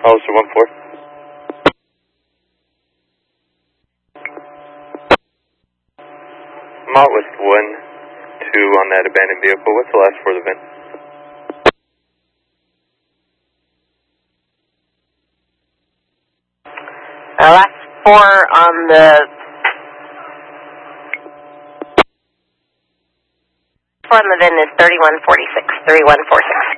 Hollister 1-4. Mott West 1-2 on that abandoned vehicle. What's the last 4 of the VIN? Last 4 on the... VIN is 3146, 3146.